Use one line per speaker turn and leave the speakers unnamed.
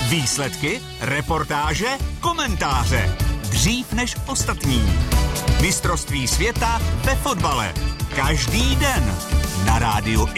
Výsledky, reportáže, komentáře. Dřív než ostatní. Mistrovství světa ve fotbale. Každý den na rádiu